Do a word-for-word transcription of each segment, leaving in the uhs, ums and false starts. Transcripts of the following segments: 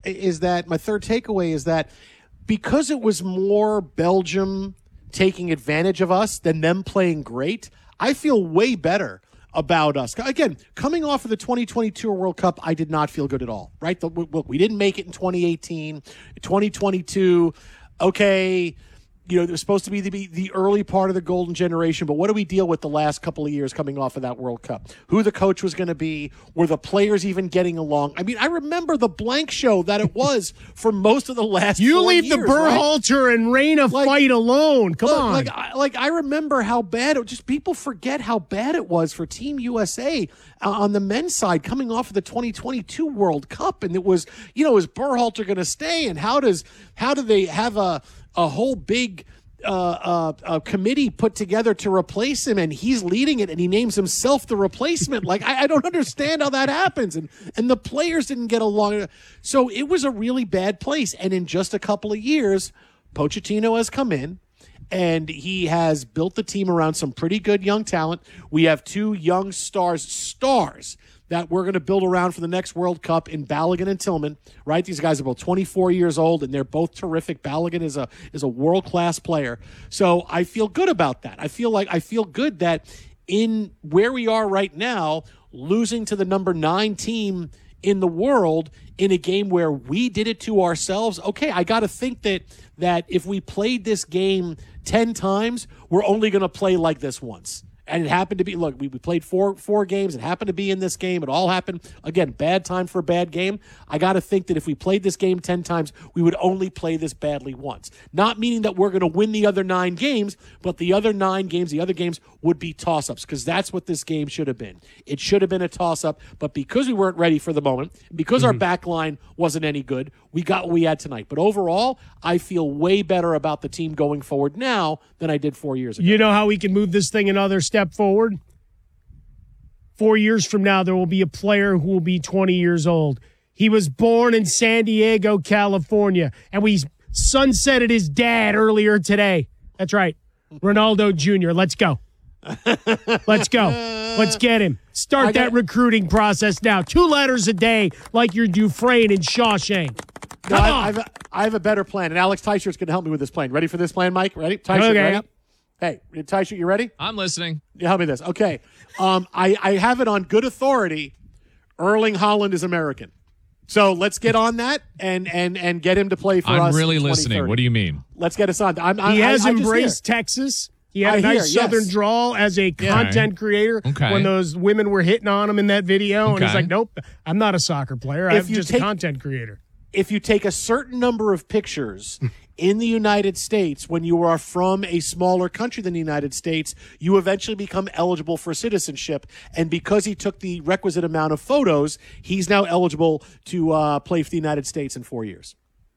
is that my third takeaway is that because it was more Belgium taking advantage of us than them playing great, I feel way better about us. Again, coming off of the twenty twenty-two World Cup, I did not feel good at all, right? The, we, we didn't make it in twenty eighteen, twenty twenty-two. Okay, you know, it was supposed to be the, the early part of the golden generation, but what do we deal with the last couple of years coming off of that World Cup? Who the coach was going to be? Were the players even getting along? I mean, I remember the blank show that it was for most of the last You four leave years, the Berhalter right? and Reina Like, fight alone. Come look, on. Like I, like, I remember how bad it just people forget how bad it was for Team U S A uh, on the men's side coming off of the twenty twenty-two World Cup. And it was, you know, is Berhalter going to stay? And how does how do they have a, a whole big – Uh, uh, a committee put together to replace him, and he's leading it, and he names himself the replacement. Like, I, I don't understand how that happens, and and the players didn't get along. So it was a really bad place, and in just a couple of years, Pochettino has come in, and he has built the team around some pretty good young talent. We have two young stars, stars, that we're going to build around for the next World Cup in Balogun and Tillman, right? These guys are both twenty-four years old, and they're both terrific. Balogun is a is a world-class player. So I feel good about that. I feel like I feel good that in where we are right now, losing to the number nine team in the world in a game where we did it to ourselves, okay, I got to think that that if we played this game ten times, we're only going to play like this once. And it happened to be, look, we, we played four four games. It happened to be in this game. It all happened, again, bad time for a bad game. I got to think that if we played this game ten times, we would only play this badly once. Not meaning that we're going to win the other nine games, but the other nine games, the other games would be toss-ups, because that's what this game should have been. It should have been a toss-up, but because we weren't ready for the moment, because mm-hmm. our back line wasn't any good, we got what we had tonight. But overall, I feel way better about the team going forward now than I did four years ago. You know how we can move this thing another step forward? Four years from now, there will be a player who will be twenty years old. He was born in San Diego, California, and we sunsetted his dad earlier today. That's right. Ronaldo Junior Let's go. Let's go. Let's get him. Start that recruiting process now. Two letters a day like you're Dufresne and Shawshank. No, I, I, have a, I have a better plan, and Alex Teichert's going to help me with this plan. Ready for this plan, Mike? Ready? Teicher, okay. ready? Hey, Teicher, you ready? I'm listening. You help me with this. Okay. Um, I, I have it on good authority. Erling Haaland is American. So let's get on that and and and get him to play for I'm us. I'm really listening. What do you mean? Let's get us on. I'm, I'm, he has I, I embraced Texas. He had I a nice hear, southern yes. drawl as a content okay. creator okay. when those women were hitting on him in that video. Okay. And he's like, nope, I'm not a soccer player. If I'm you just take, a content creator. If you take a certain number of pictures in the United States when you are from a smaller country than the United States, you eventually become eligible for citizenship. And because he took the requisite amount of photos, he's now eligible to uh, play for the United States in four years.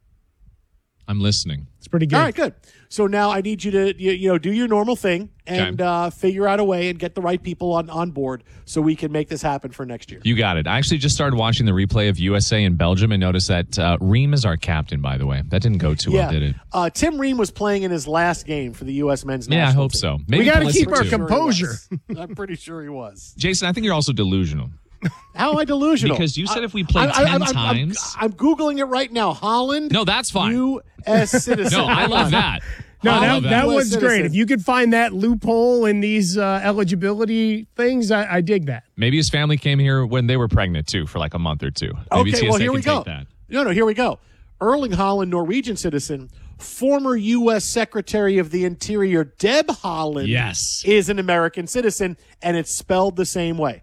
I'm listening. It's pretty good. All right, good. So now I need you to you, you know do your normal thing and okay. uh, figure out a way and get the right people on, on board so we can make this happen for next year. You got it. I actually just started watching the replay of U S A and Belgium and noticed that uh, Ream is our captain, by the way. That didn't go too yeah. well, did it? Uh, Tim Ream was playing in his last game for the U S men's yeah, national I hope team. so. Maybe we got to keep Pulisic our too. composure. I'm pretty sure he was. Jason, I think you're also delusional. How am I delusional? Because you said if we played I, I, ten I, I'm, times. I'm, I'm Googling it right now. Holland. No, that's fine. U S citizen. No, I love that. No, I that, love that, that. one's citizen. great. If you could find that loophole in these uh, eligibility things, I, I dig that. Maybe his family came here when they were pregnant, too, for like a month or two. Maybe Okay, T S A well, here we can go. take that. No, no, here we go. Erling Haaland, Norwegian citizen, former U S Secretary of the Interior Deb Haaland Yes. is an American citizen, and it's spelled the same way.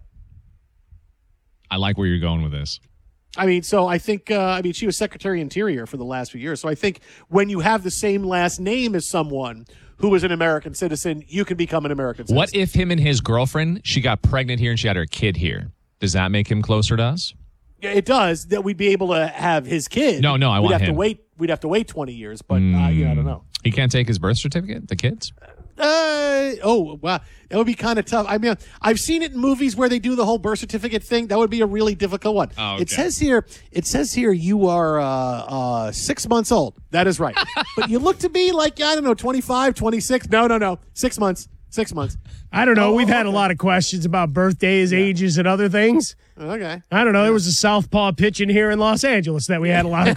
I like where you're going with this. I mean, so I think, uh, I mean, she was Secretary of Interior for the last few years. So I think when you have the same last name as someone who is an American citizen, you can become an American citizen. What if him and his girlfriend, she got pregnant here and she had her kid here? Does that make him closer to us? It does, that we'd be able to have his kid. No, no, I we'd want have him. To wait, we'd have to wait twenty years, but mm. uh, yeah, I don't know. He can't take his birth certificate, the kids? Uh, oh, wow. That would be kind of tough. I mean, I've seen it in movies where they do the whole birth certificate thing. That would be a really difficult one. Oh, okay. It says here, it says here you are uh, uh, six months old. That is right. But you look to be like, I don't know, twenty-five, twenty-six. No, no, no. Six months. Six months. I don't know. Oh, We've had okay. a lot of questions about birthdays, yeah. ages, and other things. Okay. I don't know. There was a southpaw pitch in here in Los Angeles that we had a lot of